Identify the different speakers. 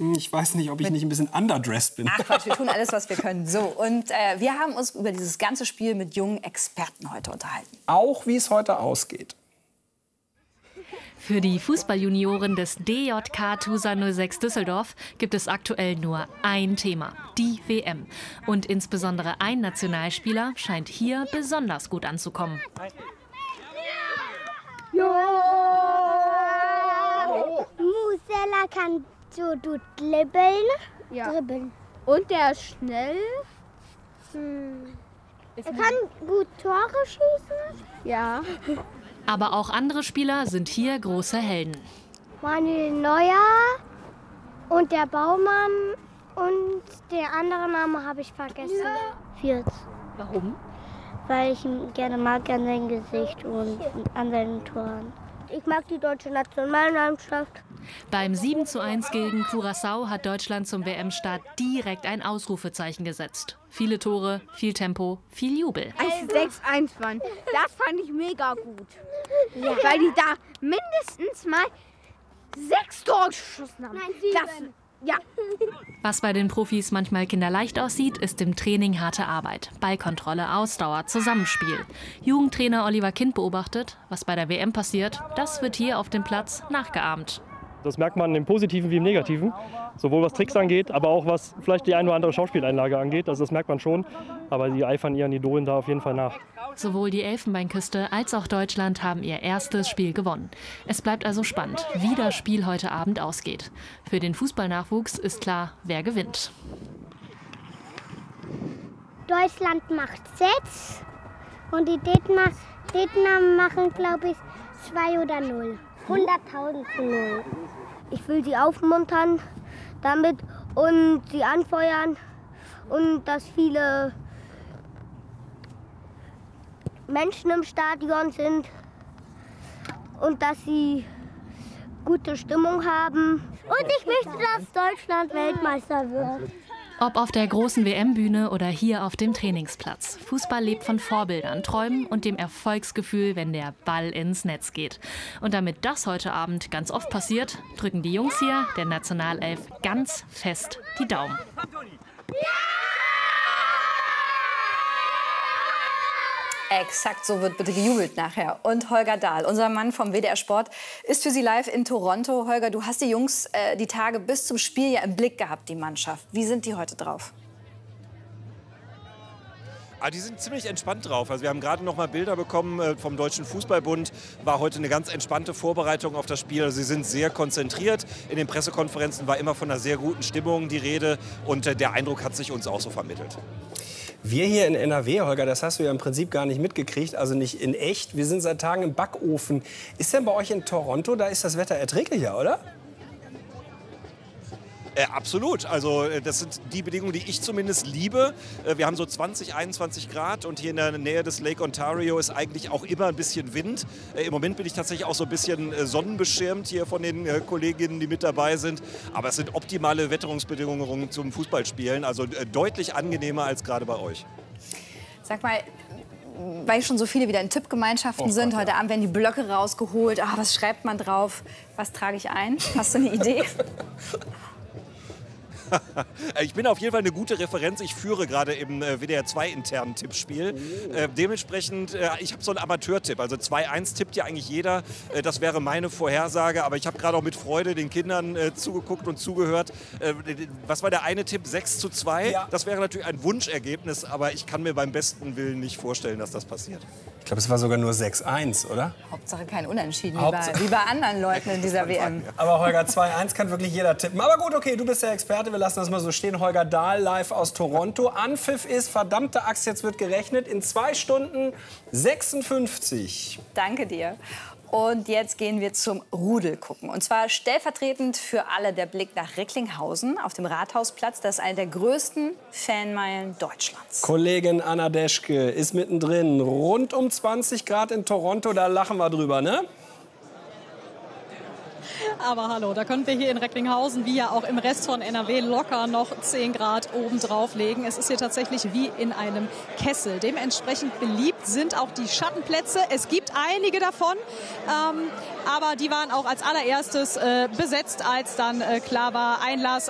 Speaker 1: Ich weiß nicht, ob ich nicht ein bisschen underdressed bin.
Speaker 2: Ach Quatsch, wir tun alles, was wir können. So, und wir haben uns über dieses ganze Spiel mit jungen Experten heute unterhalten.
Speaker 1: Auch wie es heute ausgeht.
Speaker 3: Für die Fußballjunioren des DJK Tusa 06 Düsseldorf gibt es aktuell nur ein Thema, die WM. Und insbesondere ein Nationalspieler scheint hier besonders gut anzukommen.
Speaker 4: Musella kann so gut dribbeln.
Speaker 5: Ja. Und der ist schnell.
Speaker 4: Er kann gut Tore schießen.
Speaker 5: Ja.
Speaker 3: Aber auch andere Spieler sind hier große Helden.
Speaker 4: Manuel Neuer und der Baumann und der andere Name habe ich vergessen. Fürth.
Speaker 5: Warum?
Speaker 4: Weil ich ihn gerne mag an seinem Gesicht und an seinen Toren. Ich mag die deutsche Nationalmannschaft.
Speaker 3: Beim 7:1 gegen Curaçao hat Deutschland zum WM-Start direkt ein Ausrufezeichen gesetzt. Viele Tore, viel Tempo, viel Jubel.
Speaker 5: Als 6-1 waren. Das fand ich mega gut. Ja. Weil die da mindestens mal 6 Tore geschossen haben.
Speaker 4: Nein, 7.
Speaker 5: Ja.
Speaker 3: Was bei den Profis manchmal kinderleicht aussieht, ist im Training harte Arbeit. Ballkontrolle, Ausdauer, Zusammenspiel. Jugendtrainer Oliver Kind beobachtet, was bei der WM passiert, das wird hier auf dem Platz nachgeahmt.
Speaker 6: Das merkt man im Positiven wie im Negativen, sowohl was Tricks angeht, aber auch was vielleicht die eine oder andere Schauspieleinlage angeht. Also das merkt man schon, aber die eifern ihren Idolen da auf jeden Fall nach.
Speaker 3: Sowohl die Elfenbeinküste als auch Deutschland haben ihr erstes Spiel gewonnen. Es bleibt also spannend, wie das Spiel heute Abend ausgeht. Für den Fußballnachwuchs ist klar, wer gewinnt.
Speaker 4: Deutschland macht 6 und die Gegner machen, glaube ich, 2 oder 0. 100.000 zu 0. Ich will sie aufmuntern damit und sie anfeuern und dass viele Menschen im Stadion sind und dass sie gute Stimmung haben. Und ich möchte, dass Deutschland Weltmeister wird.
Speaker 3: Ob auf der großen WM-Bühne oder hier auf dem Trainingsplatz. Fußball lebt von Vorbildern, Träumen und dem Erfolgsgefühl, wenn der Ball ins Netz geht. Und damit das heute Abend ganz oft passiert, drücken die Jungs hier, der Nationalelf, ganz fest die Daumen.
Speaker 2: Exakt, so wird bitte gejubelt nachher. Und Holger Dahl, unser Mann vom WDR Sport, ist für Sie live in Toronto. Holger, du hast die Jungs die Tage bis zum Spiel ja im Blick gehabt, die Mannschaft. Wie sind die heute drauf?
Speaker 7: Die sind ziemlich entspannt drauf. Also wir haben gerade noch mal Bilder bekommen vom Deutschen Fußballbund. War heute eine ganz entspannte Vorbereitung auf das Spiel. Also sie sind sehr konzentriert. In den Pressekonferenzen war immer von einer sehr guten Stimmung die Rede. Und der Eindruck hat sich uns auch so vermittelt.
Speaker 1: Wir hier in NRW, Holger, das hast du ja im Prinzip gar nicht mitgekriegt, also nicht in echt. Wir sind seit Tagen im Backofen. Ist denn bei euch in Toronto, da ist das Wetter erträglicher, oder?
Speaker 7: Absolut. Also das sind die Bedingungen, die ich zumindest liebe. Wir haben so 20, 21 Grad und hier in der Nähe des Lake Ontario ist eigentlich auch immer ein bisschen Wind. Im Moment bin ich tatsächlich auch so ein bisschen sonnenbeschirmt hier von den Kolleginnen, die mit dabei sind. Aber es sind optimale Wetterungsbedingungen zum Fußballspielen, also deutlich angenehmer als gerade bei euch.
Speaker 2: Sag mal, weil schon so viele wieder in Tippgemeinschaften sind, heute Abend werden die Blöcke rausgeholt. Was schreibt man drauf? Was trage ich ein? Hast du eine Idee?
Speaker 7: Ich bin auf jeden Fall eine gute Referenz. Ich führe gerade im WDR 2 internen Tippspiel. Dementsprechend, ich habe so einen Amateurtipp. Also 2-1 tippt ja eigentlich jeder. Das wäre meine Vorhersage. Aber ich habe gerade auch mit Freude den Kindern zugeguckt und zugehört. Was war der eine Tipp? 6:2? Ja. Das wäre natürlich ein Wunschergebnis. Aber ich kann mir beim besten Willen nicht vorstellen, dass das passiert.
Speaker 1: Ich glaube, es war sogar nur 6-1, oder?
Speaker 2: Hauptsache kein Unentschieden, wie bei anderen Leuten in dieser WM.
Speaker 1: Aber Holger, 2-1 kann wirklich jeder tippen. Aber gut, okay, du bist der Experte, wir lassen das mal so stehen. Holger Dahl, live aus Toronto. Anpfiff ist, verdammte Axt, jetzt wird gerechnet, in 2 Stunden 56.
Speaker 2: Danke dir. Und jetzt gehen wir zum Rudel gucken. Und zwar stellvertretend für alle der Blick nach Recklinghausen auf dem Rathausplatz. Das ist eine der größten Fanmeilen Deutschlands.
Speaker 1: Kollegin Anna Deschke ist mittendrin. Rund um 20 Grad in Toronto, da lachen wir drüber, ne?
Speaker 8: Aber hallo, da können wir hier in Recklinghausen, wie ja auch im Rest von NRW, locker noch 10 Grad oben drauf legen. Es ist hier tatsächlich wie in einem Kessel. Dementsprechend beliebt sind auch die Schattenplätze. Es gibt einige davon, aber die waren auch als allererstes besetzt, als dann klar war, Einlass